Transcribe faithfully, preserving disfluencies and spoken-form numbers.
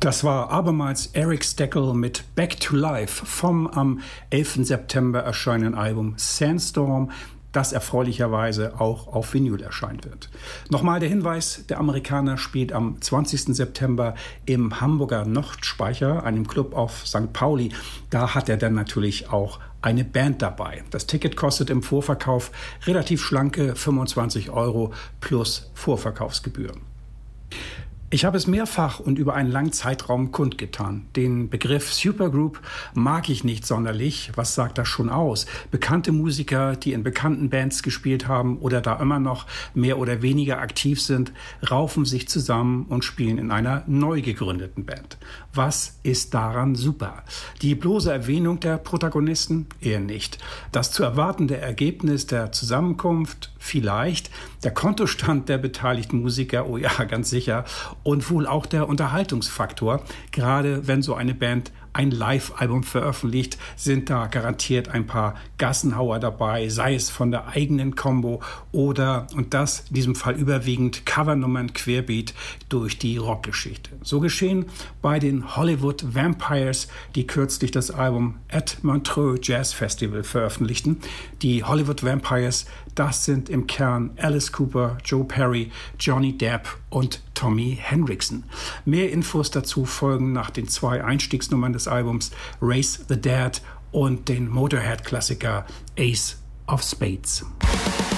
Das war abermals Eric Steckel mit Back to Life vom am elften September erscheinenden Album Sandstorm, das erfreulicherweise auch auf Vinyl erscheinen wird. Nochmal der Hinweis, der Amerikaner spielt am zwanzigsten September im Hamburger Nordspeicher, einem Club auf Sankt Pauli. Da hat er dann natürlich auch eine Band dabei. Das Ticket kostet im Vorverkauf relativ schlanke fünfundzwanzig Euro plus Vorverkaufsgebühren. Ich habe es mehrfach und über einen langen Zeitraum kundgetan. Den Begriff Supergroup mag ich nicht sonderlich. Was sagt das schon aus? Bekannte Musiker, die in bekannten Bands gespielt haben oder da immer noch mehr oder weniger aktiv sind, raufen sich zusammen und spielen in einer neu gegründeten Band. Was ist daran super? Die bloße Erwähnung der Protagonisten? Eher nicht. Das zu erwartende Ergebnis der Zusammenkunft? Vielleicht. Der Kontostand der beteiligten Musiker? Oh ja, ganz sicher. Und wohl auch der Unterhaltungsfaktor. Gerade wenn so eine Band ein Live-Album veröffentlicht, sind da garantiert ein paar Gassenhauer dabei, sei es von der eigenen Combo oder, und das in diesem Fall überwiegend, Covernummern querbeet durch die Rockgeschichte. So geschehen bei den Hollywood Vampires, die kürzlich das Album at Montreux Jazz Festival veröffentlichten. Die Hollywood Vampires, das sind im Kern Alice Cooper, Joe Perry, Johnny Depp und Tommy Henriksen. Mehr Infos dazu folgen nach den zwei Einstiegsnummern des Albums Raise the Dead und den Motorhead-Klassiker Ace of Spades.